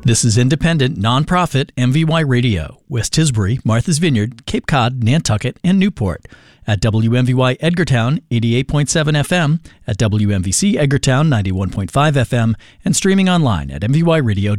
This is independent, nonprofit MVY Radio, West Tisbury, Martha's Vineyard, Cape Cod, Nantucket, and Newport. At WMVY Edgartown, 88.7 FM, at WMVC Edgartown, 91.5 FM, and streaming online at mvyradio.org.